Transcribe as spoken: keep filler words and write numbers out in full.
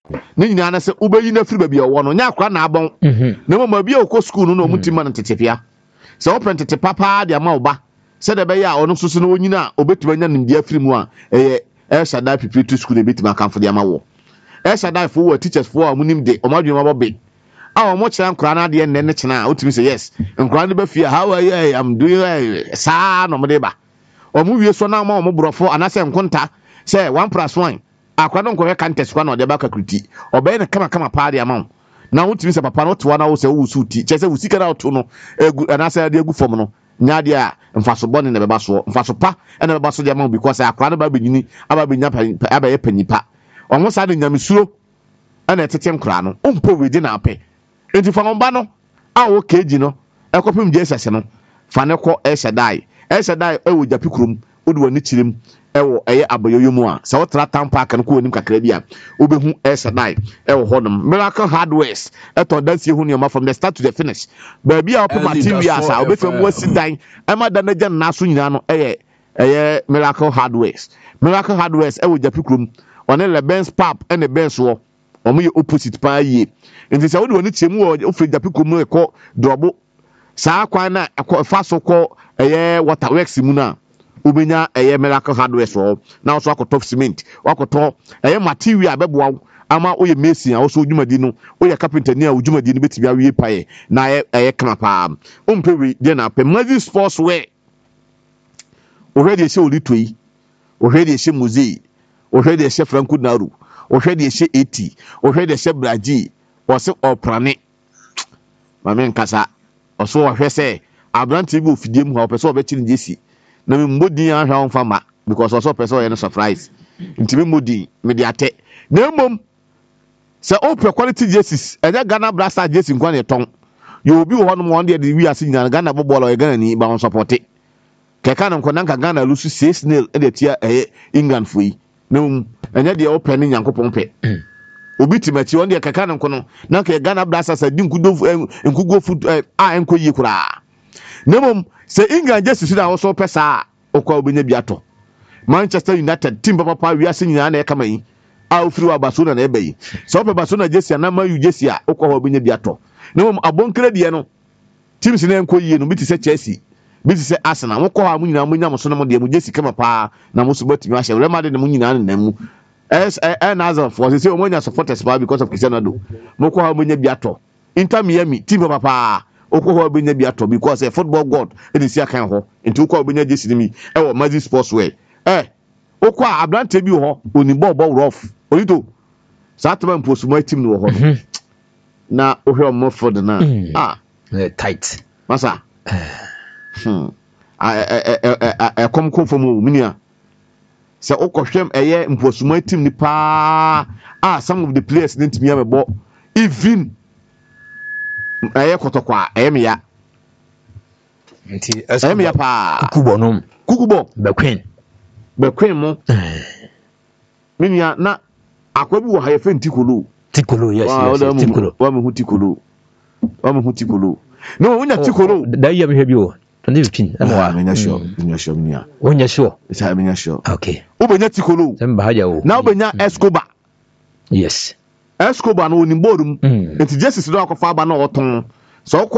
ne nyina na se ubeyi na firi ba bia wo no nya akra na abon na mama bia okọ school no no mutima na tetepia se open tete papa de ama oba se de be ya ono soso no onyina obetima nya nim dia firi mu a eh eh shada preparatory school na betima kan fo de ama wo eh shada fo wo teachers fo amunim de omadwe ma bobe a omo kira nkra na de nne ne kina otimi say yes nkra ne ba fie how are you I'm doing sa no mo de ba omo wie so na ma omo brofo anase nkonta say one plus one akwa no nkwe contest kwa na de ba kakriti obey na kama kama pa de ama na wotimi say papa no to na wo say wo suti che say wo sika na oto no egu anase de egu fom no nya de a mfaso bone na beba so mfaso pa na beba so de ama because akwa no ba benyini aba benya aba ye panyipa omo sa de nyamesuro ana etete nkra no ompo wedi na ape enti fa ngomba no a wo keji no ekopim Jesus no fa ne kɔ Eshadai Eshadai ewo japikurum odi wani chirim ewo eye aboyoyo mu a sa wo tra town park no ko onim kakra bi a obehu Eshadai ewo hodom Miracle Hardwares eto dansie hu ne ma from the start to the finish ba bia opo materials a obefam wasi dan ema da na gya na so nyina no eye eye Miracle Hardwares Miracle Hardwares ewo japikurum one le Benz pap ene Benz wo omo ye opposite pa ye nti se wo de woni tiemu wo ofre japikurum no ekɔ drobo saa kwan na ekɔ fa so kɔ eye waterworks mu na ubenya eye Miracle Hardwares wo na so akɔtɔ cement wakɔtɔ eye material bɛboa ama oye mason a wo so dwumadi no oye carpenter ni a dwumadi no betibia wie pae na eye eye kama pa ompewe de na pe Mazi Sports wear already she olitoi already she musei already she Franco Naru already she eighty already she Braji wose oprane mame nkasa oso wo hwese abranti bi ofidiem ho pese obekiri jesi na me modin ahwa on fama because oso pese o ye no surprise ntimi modin me de ate na mom se open quality jerseys enya Ghana Blaster jersey nkwa ne ton yo obi wo hono won de de wi ase nyana Ghana bobolo e Ghana ni ba on support keka nan ko nanka Ghana lusu six nil e de tia eh England foi na mom enya de open ni Nyankopon pe obi timati on de keka nan ko no nanka Ghana Blaster sa di nkudo nkugo foot a enko yi kura na mom se England jersey su da wo so pesa okwa obenya biato Manchester United team papa pa wi ase nyana na e kama yi a ofiri wa Barcelona na ebe yi so pe Barcelona jersey na ma yu jersey a okwa ho obenya biato na mom abonkre de no teams na enko yi no bi ti se Chelsea bi ti se Arsenal wo ko ha mu nyina mu nya mo so no mo de mu jersey kama pa na mo so batimi ahye Real Madrid mu nyina na mu es eh Nazar for say o mo nya supporters pa because of Cristiano Ronaldo mo ko ha obenya biato Inter Miami team papa pa okwa ho obenya biato because a football god e dey see akan ho enti okwa obenya jersey ni mi e wo Mazi Sports wear eh okwa ablante bi ho oni ball ball rough olito satman mposumo team no ho na ohwe omo for the na ah tight masa hmm eh eh eh kom kom from minia se okohwem eye mposumo team ni pa ah some of the players didn't me amebo even eye kotokwa eye me ya nti eye me ya pa kukubo no kukubo be queen be queen mo minia na akwa bi wo ha yefe ntikolo tikolo yes yes tikolo wa me hu tikolo wa me hu tikolo no wonya tikolo da ya me hwe bi o twenty fifteen am wa menya sure menya sure minia wonya sure isa menya sure okay ubenya tikolo semba haja o na ubenya Escobar yes Escobar no ni borum enti Jesus do akwafa aba na oton so